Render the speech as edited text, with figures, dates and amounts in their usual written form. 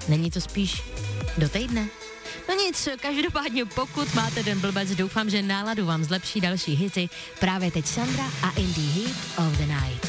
Není to spíš do týdne? No nic, každopádně pokud máte den blbec, doufám, že náladu vám zlepší další hity. Právě teď Sandra a Indie Heat of the Night.